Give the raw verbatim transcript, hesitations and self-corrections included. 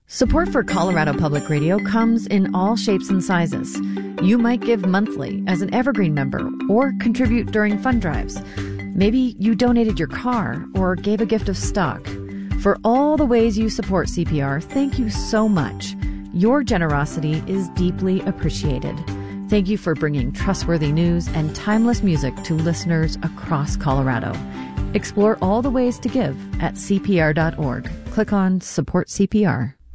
Support for Colorado Public Radio comes in all shapes and sizes. You might give monthly as an Evergreen member or contribute during fund drives. Maybe you donated your car or gave a gift of stock. For all the ways you support C P R, thank you so much. Your generosity is deeply appreciated. Thank you for bringing trustworthy news and timeless music to listeners across Colorado. Explore all the ways to give at C P R dot org. Click on Support C P R.